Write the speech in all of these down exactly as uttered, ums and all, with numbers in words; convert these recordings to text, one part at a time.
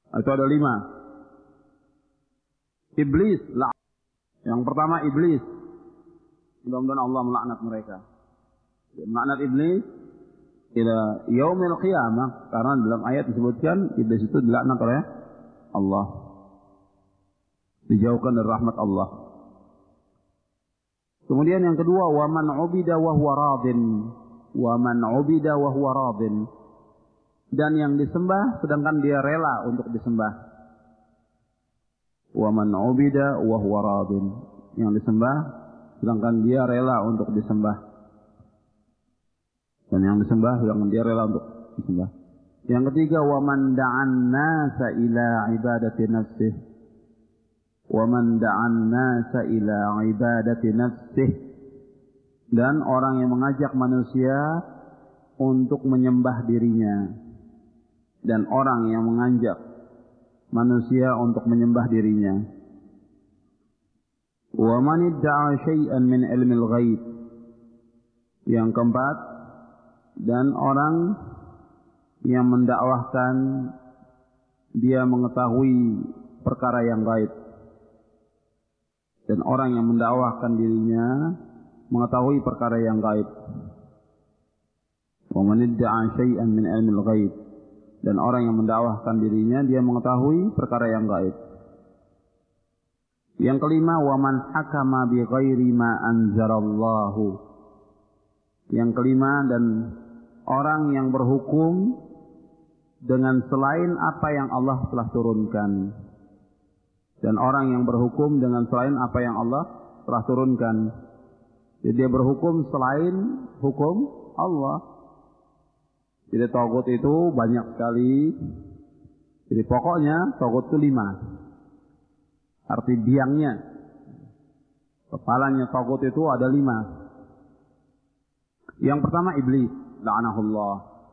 Itu ada lima. Iblis, lah. Yang pertama iblis. Mudah-mudahan Allah melaknat mereka. Melaknat iblis ila yaumil qiyamah, karena dalam ayat disebutkan iblis itu dilaknat oleh Allah. Dijauhkan dari rahmat Allah. Kemudian yang kedua, wa man 'ubida wa huwa radin. Wa man 'ubida wa huwa radin. Dan yang disembah sedangkan dia rela untuk disembah. Wa man 'ubida wa huwa radin. Yang disembah sedangkan dia rela untuk disembah. Dan yang disembah sedangkan dia rela untuk disembah. Yang ketiga, wa man da'an nasa ila ibadati nafsih. Wa man da'an nasa ila ibadati nafsih. Dan orang yang mengajak manusia untuk menyembah dirinya. Dan orang yang mengajak manusia untuk menyembah dirinya. Wa man idda'a syai'an min ilmil ghaib. Yang keempat, dan orang yang mendakwahkan dia mengetahui perkara yang gaib. Dan orang yang mendakwahkan dirinya mengetahui perkara yang gaib. Wa man idda'a syai'an min ilmil ghaib. Dan orang yang mendakwahkan dirinya dia mengetahui perkara yang gaib. Yang kelima, wa man hakama bi ghairi ma anzalallahu. Yang kelima, dan orang yang berhukum dengan selain apa yang Allah telah turunkan. Dan orang yang berhukum dengan selain apa yang Allah telah turunkan. Jadi dia berhukum selain hukum Allah. Jadi tagut itu banyak sekali. Jadi pokoknya tagut itu lima. Arti biangnya, kepalanya tagut itu ada lima. Yang pertama iblis, la'anahullah.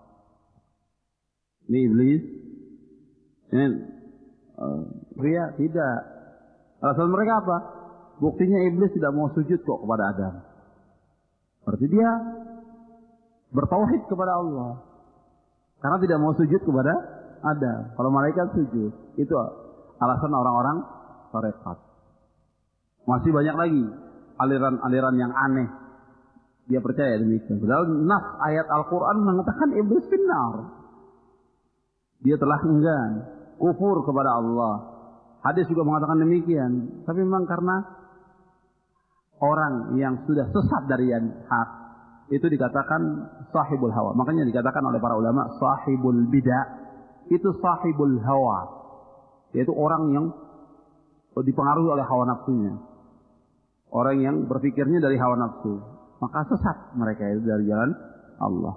Ini iblis. Ini uh, pria tidak. Alasan mereka apa? Buktinya iblis tidak mau sujud kok kepada Adam. Berarti dia bertauhid kepada Allah. Karena tidak mau sujud kepada Adam. Kalau malaikat sujud. Itu alasan orang-orang tarekat. Masih banyak lagi aliran-aliran yang aneh. Dia percaya demikian. Padahal nas ayat Al-Quran mengatakan iblis finnar. Dia telah enggan kufur kepada Allah. Hadis juga mengatakan demikian. Tapi memang karena orang yang sudah sesat dari yang hak, itu dikatakan sahibul hawa. Makanya dikatakan oleh para ulama sahibul bid'ah itu sahibul hawa, yaitu orang yang dipengaruhi oleh hawa nafsunya, orang yang berpikirnya dari hawa nafsu, maka sesat mereka itu dari jalan Allah.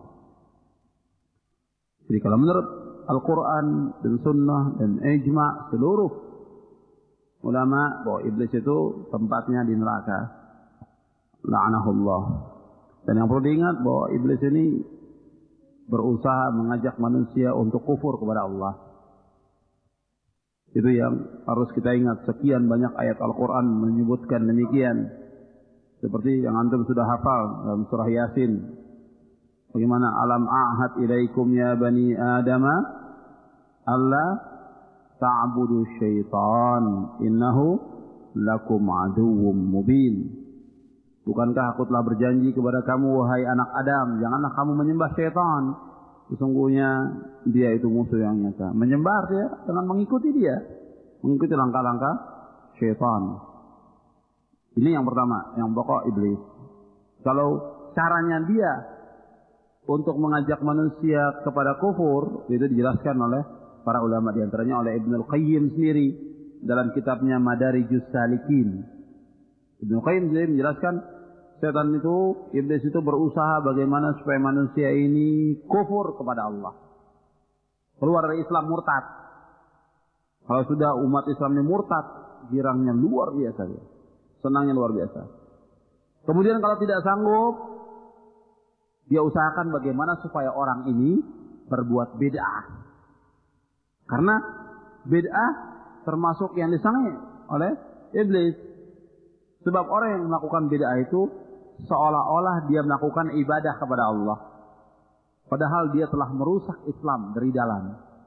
Jadi kalau menurut Al-Quran dan Sunnah dan ijma' seluruh ulama bahwa iblis itu tempatnya di neraka, la'anahullah. Dan yang perlu diingat bahwa iblis ini berusaha mengajak manusia untuk kufur kepada Allah. Itu yang harus kita ingat. Sekian banyak ayat Al-Quran menyebutkan demikian. Seperti yang antum sudah hafal dalam surah Yasin. Bagaimana alam a'had ilaikum ya bani adama alla ta'budu syaitan innahu lakum aduwwum mubin. Bukankah aku telah berjanji kepada kamu, wahai anak Adam, janganlah kamu menyembah syaitan. Sesungguhnya dia itu musuh yang nyata. Menyembah dia dengan mengikuti dia, mengikuti langkah-langkah syaitan. Ini yang pertama, yang pokok iblis. Kalau caranya dia untuk mengajak manusia kepada kufur, itu dijelaskan oleh para ulama, diantaranya oleh Ibnul Qayyim sendiri dalam kitabnya Madarijus Salikin. Ibnul Qayyim sendiri menjelaskan setan itu, iblis itu berusaha bagaimana supaya manusia ini kufur kepada Allah, keluar dari Islam, murtad. Kalau sudah umat Islam ini murtad, girangnya luar biasa dia. Senangnya luar biasa. Kemudian kalau tidak sanggup, dia usahakan bagaimana supaya orang ini berbuat bid'ah. Karena bid'ah termasuk yang disangka oleh iblis. Sebab orang yang melakukan bid'ah itu seolah-olah dia melakukan ibadah kepada Allah. Padahal dia telah merusak Islam dari dalam.